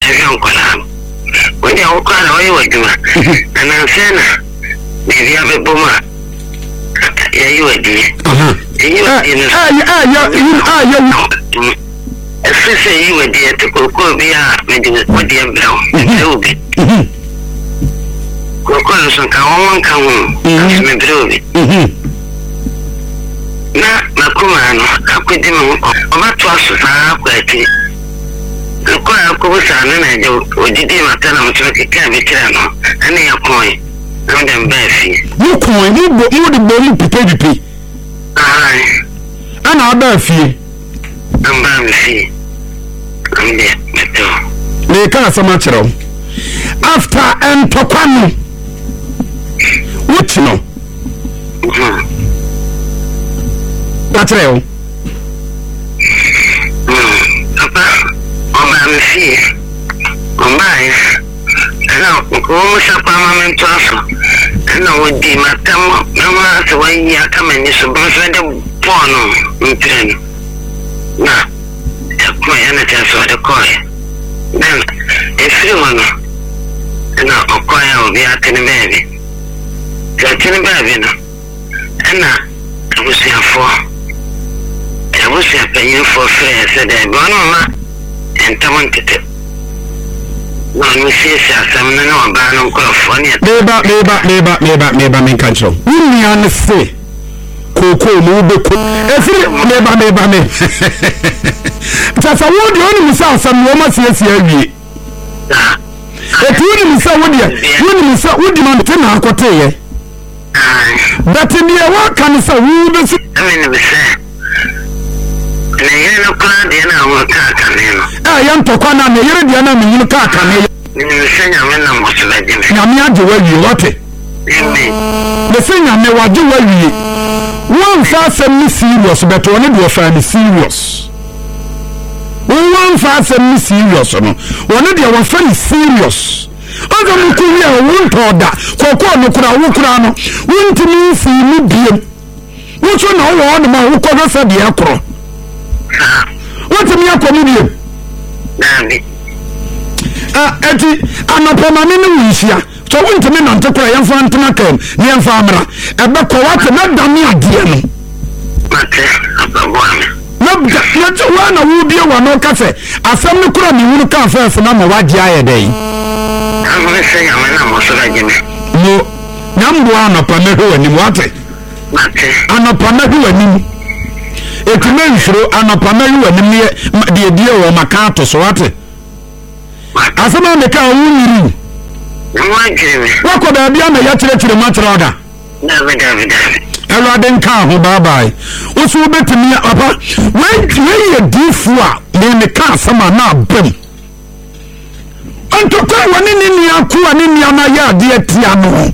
Seven Kolam. When you walk away with you, and I'm saying, maybe have a boomer. Yeah, you are dear. You are in a sister, you were dear to go be out with dear Brown. Cocoa, some come home, me drove it. Now, Macumano, I could do about twice as I quite it. The choir goes on and I do, or did you tell them to make a cabin, and they are coin, and then Bessie. You coin, you the body to Aye, and I'll bear fee. I'm bound to see. I'm there, they can't so much. After and Topano, what you know? That's real. Papa, I'm bound to see. I'm buying. And now, almost a permanent transfer. And I would be my time. No matter when you are coming, you're supposed to the porno in train. Now, my energy for the coin. Then, if you want to, now, a coin will be out in the baby. That's in the baby now. And now, I was here for. I was here paying for fair, said I, Bonoma, and Tamantit. No, we see some no ban California. Neighbor, me control. We understand. Coco, move. Every neighbor, me. Just a word, you only miss out some romance here. If you didn't say what you saw, would you want to know what you but in the work can say, who does it? I mean, we say, no plan, you know, what I am to come on the Indiana, you can't come here. You say, I'm not much like him. I'm not the way you want it. The thing I know, I do well. One fast and me serious, but only do a fairly serious. One fast and me serious, one of them was fairly serious. Other Mukuya won't order, Coco, Nukura, won't me see me be. What you know, one of my Ukova said the acro. What's a mere comedian? I'm not permanent here. So when to me not to cry and find to my come, near farmer, and back what not done me again. Not one of you be one no cafe. I found the crummy who come first and I'm a white day. I'm going to say I'm not like him. No, number one upon the who and you want it. I'm upon the who and you. It remains through an upon the who and the idea of my car to swat it. As a man, the car will. What could I be on the yacht to the matter order? I didn't come, bye bye. What's so better me up? When you do for in the car, some are not boom. And to call one in India, and in Yamaya, dear Tiano.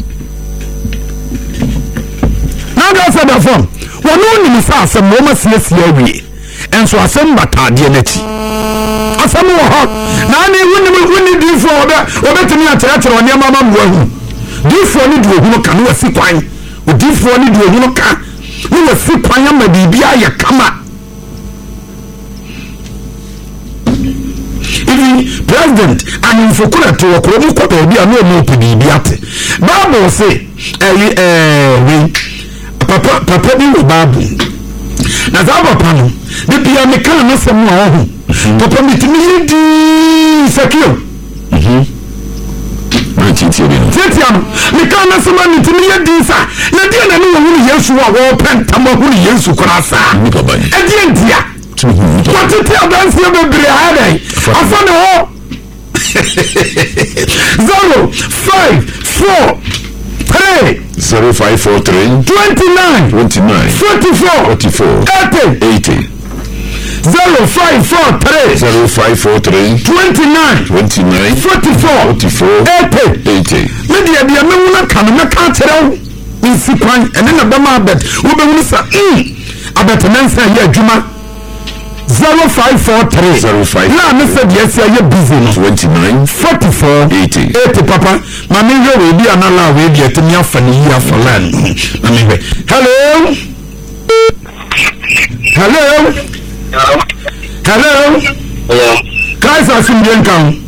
Now that's the phone. One only saw some moments yesterday, and so I send but our DNA. Some more hot. Now, when you do for that, or better me a theatre on your mamma. Do for me, do you can see wine? Do for me, do you can? We will see wine, my baby. I come up. If president and if you could have to a quote, be a no more to be beat. Bible say, Papa, you Babu. Nazaba Pano, the Piamican, no some more. Papa, me to secure. Titian, the Kana Saman to me a disa. Nadia, who yes, you are open, Tama, who yes, you crassa. Again, what to tell dance your baby? I found all 0, 5, 4, 3, 0, 5, 4, 3, 29, 44, 80. 0, 5, 4, 3, 0, 5, 4, 3, 29, 44, 80. Maybe I be a man can't tell in Sipan and then a Bama bet. Who be say, I bet a man say, yeah, Juma 0543 05. Now, Mr. Yes, you're busy. 29, 44, 80. Papa, Mammy, you will be another way to me for the year for land. Hello. Hello. Hello. Hello. Guys, I see you come.